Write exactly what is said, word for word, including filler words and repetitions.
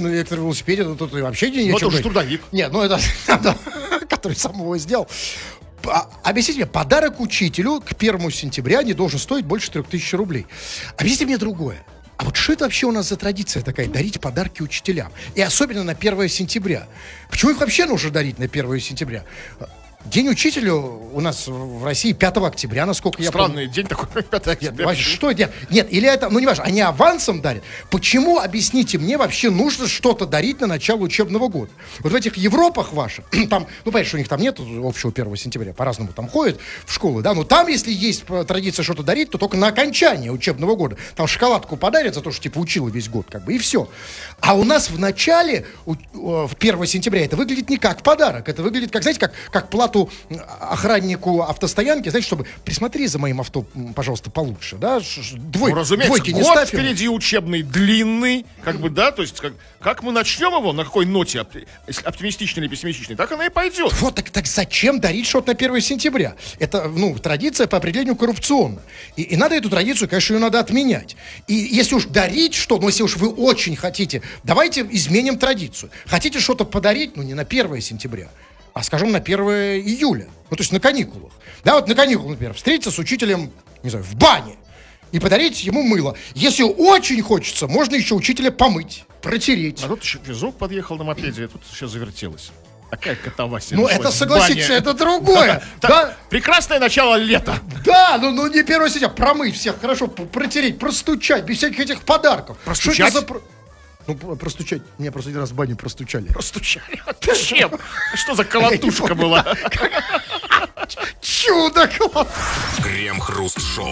на электровелосипеде, ну, тут вообще не Ну, это уже трудовик. Нет, ну, это, который сам его сделал. А, объясните мне, подарок учителю к первому сентября не должен стоить больше трех тысяч рублей. Объясните мне другое. А вот что это вообще у нас за традиция такая, дарить подарки учителям? И особенно на первое сентября. Почему их вообще нужно дарить на первое сентября? День учителя у нас в России пятого октября, насколько я помню. Странный день такой, пятого октября. Нет, что это? Нет, или это, ну не важно, они авансом дарят. Почему, объясните мне, вообще нужно что-то дарить на начало учебного года? Вот в этих Европах ваших, там, ну, понятно, что у них там нет общего первого сентября, по-разному там ходят в школы, да, но там, если есть традиция что-то дарить, то только на окончание учебного года. Там шоколадку подарят за то, что, типа, учила весь год, как бы, и все. А у нас в начале, в первого сентября, это выглядит не как подарок, это выглядит, как, знаете, как, как плата охраннику автостоянки, знаете, чтобы присмотри за моим авто, пожалуйста, получше, да, Двой, ну, разумеется, двойки не год ставь впереди учебный, длинный, как бы, да, то есть, как, как мы начнем его, на какой ноте, оптимистичной или пессимистичной, так оно и пойдет. Вот, так, так зачем дарить что-то на первое сентября? Это, ну, традиция по определению коррупционна. И, и надо эту традицию, конечно, ее надо отменять. И если уж дарить что, ну, если уж вы очень хотите, давайте изменим традицию. Хотите что-то подарить, ну, не на первое сентября, а, скажем, на первое июля. Ну, то есть на каникулах. Да, вот на каникулах, например, встретиться с учителем, не знаю, в бане и подарить ему мыло. Если очень хочется, можно еще учителя помыть, протереть. А тут еще везок подъехал на мопеде, и тут все завертелось. Такая катавасия. Ну, это, согласитесь, это другое. Да, да? Прекрасное начало лета. Да, ну, ну не первое сентября. Промыть всех, хорошо, протереть, простучать, без всяких этих подарков. Простучать? Что это за... Ну, простучать. Меня просто один раз в бане простучали. Простучали? Чем? Что за колотушка была? Чудо! Крем-хруст-шоу.